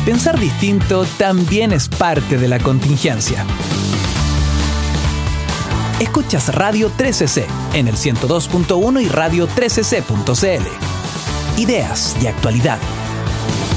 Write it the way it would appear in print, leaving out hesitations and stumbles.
Pensar distinto también es parte de la contingencia. Escuchas Radio 13C en el 102.1 y radio13c.cl. Ideas y actualidad.